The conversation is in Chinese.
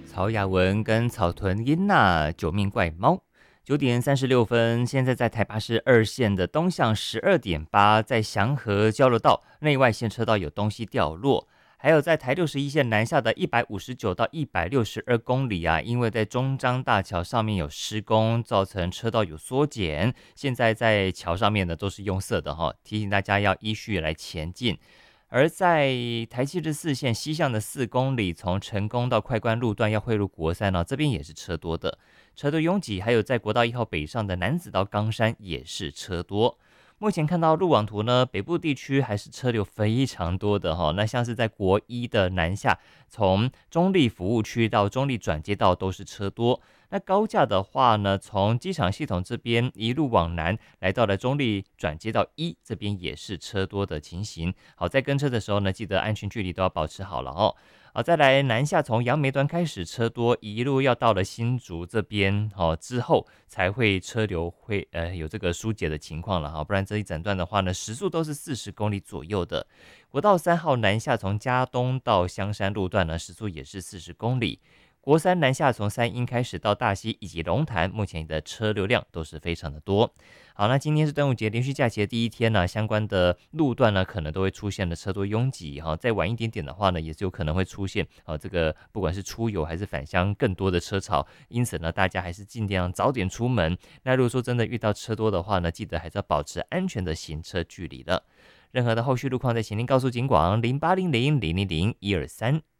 曹雅文跟草屯英娜九命怪猫。9点36分，现在在台八市二线的东向12.8，在祥和交流道内外线车道有东西掉落。还有在台61线南下的159到162公里啊，因为在中彰大桥上面有施工，造成车道有缩减。现在在桥上面呢都是用色的哈，提醒大家要依序来前进。而在台74线西向的4公里，从成功到快关路段要汇入国三这边也是车多的，车多拥挤。还有在国道1号北上的楠梓到冈山也是车多。目前看到路网图呢，北部地区还是车流非常多的那像是在国一的南下，从中立服务区到中立转接道都是车多。那高架的话呢，从机场系统这边一路往南，来到了中立转接道1这边也是车多的情形。好，在跟车的时候呢，记得安全距离都要保持好了好，再来南下，从杨梅端开始车多，一路要到了新竹这边之后才会车流会有这个疏解的情况了不然这一整段的话呢，时速都是40公里左右的。国道3号南下，从嘉东到香山路段呢，时速也是40公里。国三南下，从三鹰开始到大溪以及龙潭，目前的车流量都是非常的多。好，那今天是端午节连续假期的第一天呢，相关的路段呢可能都会出现了车多拥挤再晚一点点的话呢，也是有可能会出现这个不管是出游还是返乡更多的车潮，因此呢，大家还是尽量早点出门。那如果说真的遇到车多的话呢，记得还是要保持安全的行车距离了。任何的后续路况，再请您告诉警广0800000123。